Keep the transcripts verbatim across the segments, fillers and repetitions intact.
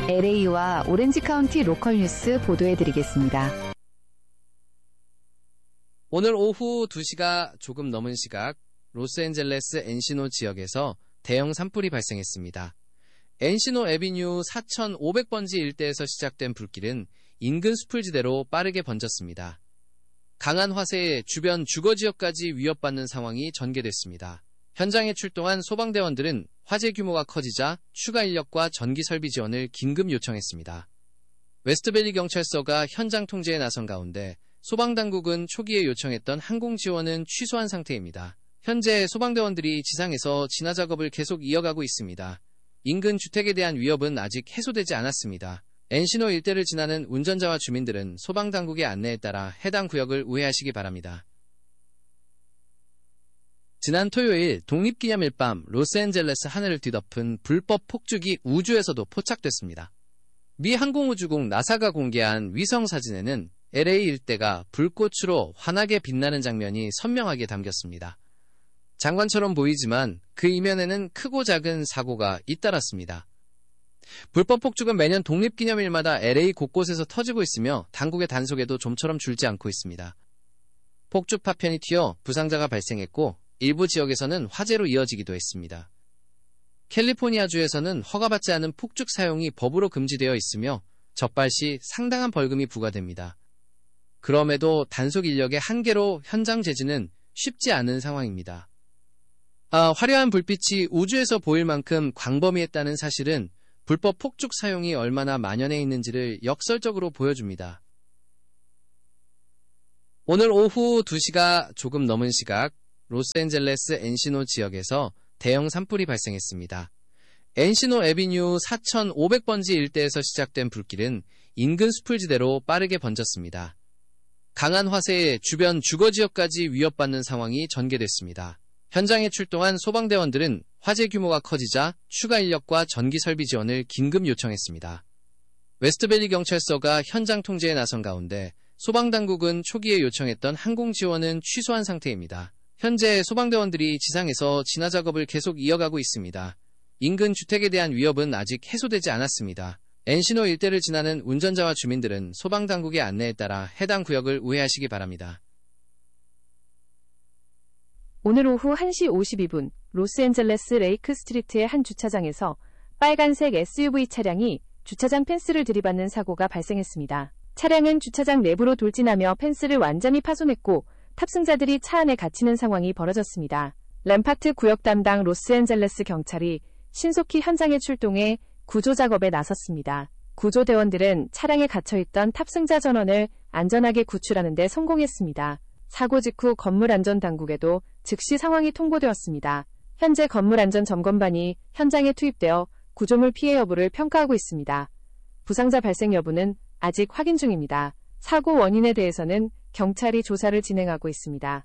엘에이와 오렌지 카운티 로컬 뉴스 보도해드리겠습니다. 오늘 오후 두 시가 조금 넘은 시각 로스앤젤레스 엔시노 지역에서 대형 산불이 발생했습니다. 엔시노 애비뉴 사천오백 번지 일대에서 시작된 불길은 인근 수풀지대로 빠르게 번졌습니다. 강한 화세에 주변 주거지역까지 위협받는 상황이 전개됐습니다. 현장에 출동한 소방대원들은 화재 규모가 커지자 추가 인력과 전기 설비 지원을 긴급 요청했습니다. 웨스트밸리 경찰서가 현장 통제에 나선 가운데 소방당국은 초기에 요청했던 항공 지원은 취소한 상태입니다. 현재 소방대원들이 지상에서 진화 작업을 계속 이어가고 있습니다. 인근 주택에 대한 위협은 아직 해소되지 않았습니다. 엔시노 일대를 지나는 운전자와 주민들은 소방당국의 안내에 따라 해당 구역을 우회하시기 바랍니다. 지난 토요일 독립기념일 밤 로스앤젤레스 하늘을 뒤덮은 불법 폭죽이 우주에서도 포착됐습니다. 미 항공우주국 나사가 공개한 위성 사진에는 엘에이 일대가 불꽃으로 환하게 빛나는 장면이 선명하게 담겼습니다. 장관처럼 보이지만 그 이면에는 크고 작은 사고가 잇따랐습니다. 불법 폭죽은 매년 독립기념일마다 엘에이 곳곳에서 터지고 있으며 당국의 단속에도 좀처럼 줄지 않고 있습니다. 폭죽 파편이 튀어 부상자가 발생했고 일부 지역에서는 화재로 이어지기도 했습니다. 캘리포니아주에서는 허가받지 않은 폭죽 사용이 법으로 금지되어 있으며 적발 시 상당한 벌금이 부과됩니다. 그럼에도 단속 인력의 한계로 현장 제지는 쉽지 않은 상황입니다. 아, 화려한 불빛이 우주에서 보일 만큼 광범위했다는 사실은 불법 폭죽 사용이 얼마나 만연해 있는지를 역설적으로 보여줍니다. 오늘 오후 두 시가 조금 넘은 시각 로스앤젤레스 엔시노 지역에서 대형 산불이 발생했습니다. 엔시노 애비뉴 사천오백 번지 일대에서 시작된 불길은 인근 수풀지대로 빠르게 번졌습니다. 강한 화세에 주변 주거지역까지 위협받는 상황이 전개됐습니다. 현장에 출동한 소방대원들은 화재 규모가 커지자 추가 인력과 전기 설비 지원을 긴급 요청했습니다. 웨스트밸리 경찰서가 현장 통제에 나선 가운데 소방당국은 초기에 요청했던 항공 지원은 취소한 상태입니다. 현재 소방대원들이 지상에서 진화 작업을 계속 이어가고 있습니다. 인근 주택에 대한 위협은 아직 해소되지 않았습니다. 엔시노 일대를 지나는 운전자와 주민들은 소방당국의 안내에 따라 해당 구역을 우회하시기 바랍니다. 오늘 오후 한 시 오십이 분 로스앤젤레스 레이크 스트리트의 한 주차장에서 빨간색 에스유브이 차량이 주차장 펜스를 들이받는 사고가 발생했습니다. 차량은 주차장 내부로 돌진하며 펜스를 완전히 파손했고 탑승자들이 차 안에 갇히는 상황이 벌어졌습니다. 램파트 구역 담당 로스앤젤레스 경찰이 신속히 현장에 출동해 구조 작업에 나섰습니다. 구조대원들은 차량에 갇혀있던 탑승자 전원을 안전하게 구출하는 데 성공했습니다. 사고 직후 건물안전당국에도 즉시 상황이 통보되었습니다. 현재 건물안전점검반이 현장에 투입되어 구조물 피해 여부를 평가하고 있습니다. 부상자 발생 여부는 아직 확인 중입니다. 사고 원인에 대해서는 경찰이 조사를 진행하고 있습니다.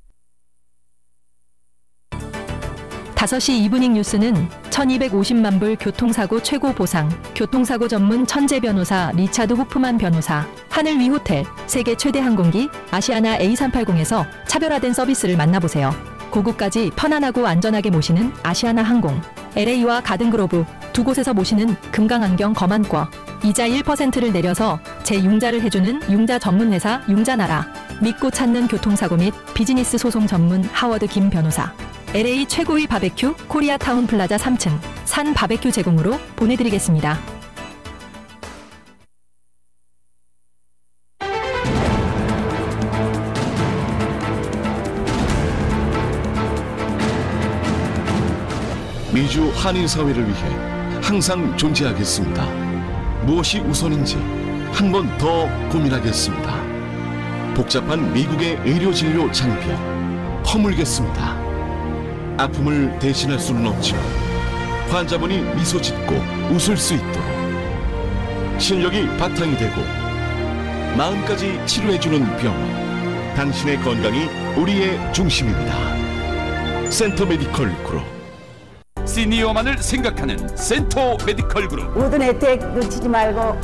다섯 시 이브닝 뉴스는 천이백오십만 불 교통사고 최고 보상, 교통사고 전문 천재 변호사 리차드 호프만 변호사, 하늘 위 호텔, 세계 최대 항공기 아시아나 에이 삼백팔십에서 차별화된 서비스를 만나보세요. 고국까지 편안하고 안전하게 모시는 아시아나 항공, 엘에이와 가든그로브 두 곳에서 모시는 금강안경 검안과, 이자 일 퍼센트를 내려서 재융자를 해주는 융자 전문회사 융자나라, 믿고 찾는 교통사고 및 비즈니스 소송 전문 하워드 김 변호사, 엘에이 최고의 바베큐 코리아타운 플라자 삼 층 산 바베큐 제공으로 보내드리겠습니다. 미주 한인사회를 위해 항상 존재하겠습니다. 무엇이 우선인지 한 번 더 고민하겠습니다. 복잡한 미국의 의료진료 장비 허물겠습니다. 아픔을 대신할 수는 없지만 환자분이 미소 짓고 웃을 수 있도록 실력이 바탕이 되고 마음까지 치료해주는 병원, 당신의 건강이 우리의 중심입니다. 센터 메디컬 그룹. 시니어만을 생각하는 센터 메디컬 그룹. 모든 혜택 놓치지 말고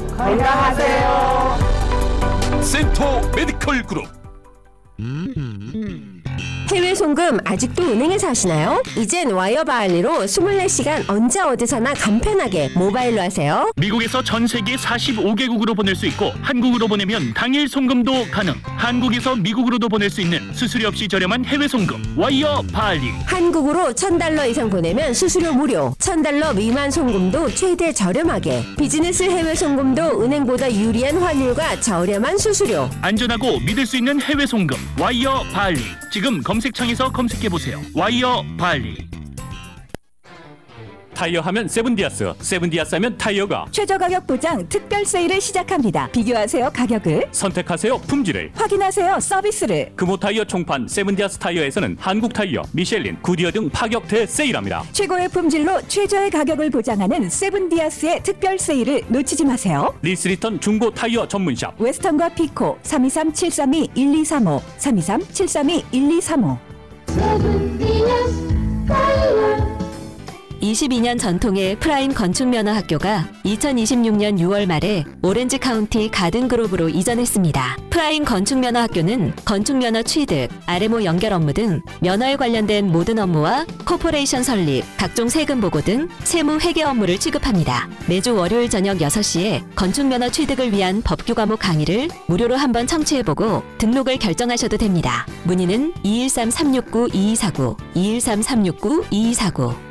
건강하세요. 센터 메디컬 그룹. 음. 해외 송금 아직도 은행에서 하시나요? 이젠 와이어 바할리로 이십사 시간 언제 어디서나 간편하게 모바일로 하세요. 미국에서 전 세계 사십오 개국으로 보낼 수 있고 한국으로 보내면 당일 송금도 가능. 한국에서 미국으로도 보낼 수 있는 수수료 없이 저렴한 해외 송금 와이어 바할리. 한국으로 천 달러 이상 보내면 수수료 무료. 천 달러 미만 송금도 최대 저렴하게. 비즈니스 해외 송금도 은행보다 유리한 환율과 저렴한 수수료. 안전하고 믿을 수 있는 해외 송금 와이어 바할리. 지금 검색창에서 검색해보세요. 와이어 바할리. 타이어 하면 세븐디아스, 세븐디아스 하면 타이어가 최저 가격 보장 특별 세일을 시작합니다. 비교하세요 가격을, 선택하세요 품질을, 확인하세요 서비스를. 금호 타이어 총판 세븐디아스 타이어에서는 한국 타이어, 미셸린, 구디어 등 파격 대세일합니다. 최고의 품질로 최저의 가격을 보장하는 세븐디아스의 특별 세일을 놓치지 마세요. 리스리턴 중고 타이어 전문샵 웨스턴과 피코 삼이삼 칠삼이 일이삼오 삼이삼 칠삼이 일이삼오. 이십이 년 전통의 프라임 건축면허 학교가 이천이십육 년 유월 말에 오렌지 카운티 가든그로브로 이전했습니다. 프라임 건축면허 학교는 건축면허 취득, 알엠오 연결 업무 등 면허에 관련된 모든 업무와 코퍼레이션 설립, 각종 세금 보고 등 세무 회계 업무를 취급합니다. 매주 월요일 저녁 여섯 시에 건축면허 취득을 위한 법규 과목 강의를 무료로 한번 청취해보고 등록을 결정하셔도 됩니다. 문의는 이일삼 삼육구 이이사구, 이일삼 삼육구 이이사구.